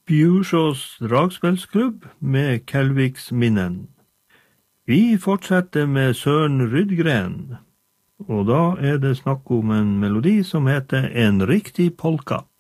Bjursås dragspelsklubb med Kelviks minnen. Vi fortsetter med Søren Rydgren, og da det snakk om en melodi som heter En riktig polka.